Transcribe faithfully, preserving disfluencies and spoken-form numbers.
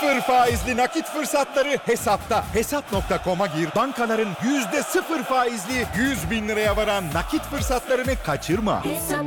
Sıfır faizli nakit fırsatları Hesap'ta. Hesap nokta com'a gir. Bankaların yüzde sıfır faizli yüz bin liraya varan nakit fırsatlarını kaçırma. Hesap.